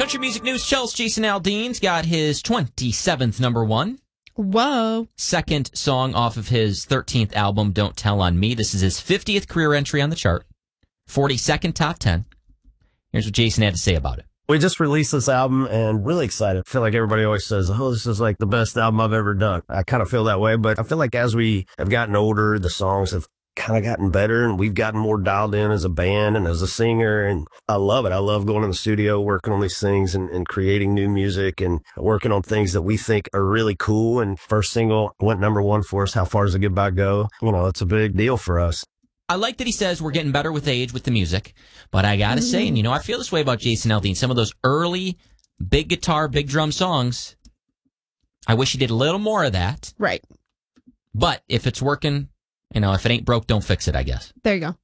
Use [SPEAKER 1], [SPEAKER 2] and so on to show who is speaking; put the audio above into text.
[SPEAKER 1] Country music news, Chels. Jason Aldean's got his 27th number one.
[SPEAKER 2] Whoa.
[SPEAKER 1] Second song off of his 13th album, Don't Tell on Me. This is his 50th career entry on the chart. 42nd top 10. Here's what Jason had to say about it.
[SPEAKER 3] We just released this album and really excited. I feel like everybody always says, oh, this is like the best album I've ever done. I kind of feel that way, but I feel like as we have gotten older, the songs have kind of gotten better and we've gotten more dialed in as a band and as a singer. And I love it. I love going in the studio, working on these things and creating new music and working on things that we think are really cool. And first single went number one for us. How Far Does a Goodbye Go? You know, it's a big deal for us.
[SPEAKER 1] I like that he says we're getting better with age with the music, but I gotta say, and I feel this way about Jason Aldean, some of those early big guitar, big drum songs, I wish he did a little more of that.
[SPEAKER 2] Right.
[SPEAKER 1] But if it's working, if it ain't broke, don't fix it, I guess.
[SPEAKER 2] There you go.